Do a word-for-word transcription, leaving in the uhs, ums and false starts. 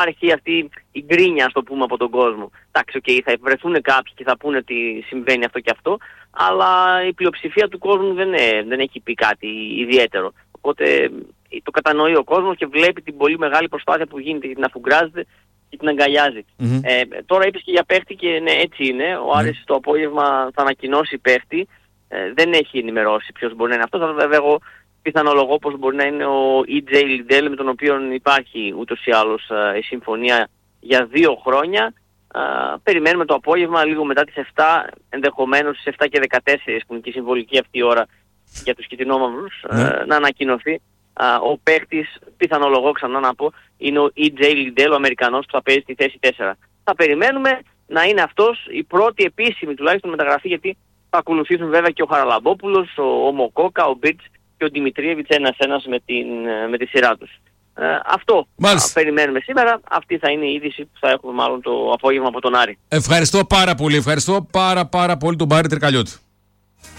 υπάρχει αυτή η γκρίνια, ας το πούμε, από τον κόσμο. Εντάξει, okay, θα βρεθούν κάποιοι και θα πούνε ότι συμβαίνει αυτό και αυτό, αλλά η πλειοψηφία του κόσμου δεν, είναι, δεν έχει πει κάτι ιδιαίτερο. Οπότε το κατανοεί ο κόσμος και βλέπει την πολύ μεγάλη προσπάθεια που γίνεται και την αφουγκράζεται και την αγκαλιάζει. Mm-hmm. Ε, τώρα είπες και για παίχτη και ναι, έτσι είναι. Ο Άρης mm-hmm. το απόγευμα θα ανακοινώσει παίχτη. Ε, δεν έχει ενημερώσει ποιος μπορεί να είναι αυτός, αλλά βέβαια εγώ πιθανολογώ πως μπορεί να είναι ο ι τζέι Liddell, με τον οποίο υπάρχει ούτως ή άλλως ε, η συμφωνία για δύο χρόνια. Ε, περιμένουμε το απόγευμα λίγο μετά τις επτά, ενδεχομένως στις επτά και δεκατέσσερα που είναι και η συμβολική αυτή η ώρα για τους κιτρινόμαυρους, mm. ε, να ανακοινωθεί. Uh, ο παίχτης, πιθανολογώ ξανά να πω, είναι ο ι τζέι Liddell, ο Αμερικανός που θα παίζει στη θέση τέσσερα. Θα περιμένουμε να είναι αυτός η πρώτη επίσημη τουλάχιστον μεταγραφή, γιατί θα ακολουθήσουν βέβαια και ο Χαραλαμπόπουλος, ο, ο Μοκόκα, ο Μπίτς και ο Δημητρίεβιτς ένας-ένας με, την, με τη σειρά τους. Uh, αυτό θα περιμένουμε σήμερα. Αυτή θα είναι η είδηση που θα έχουμε μάλλον το απόγευμα από τον Άρη. Ευχαριστώ πάρα πολύ. Ευχαριστώ πάρα πάρα πολύ τον Πάρη Τρικαλιώτη.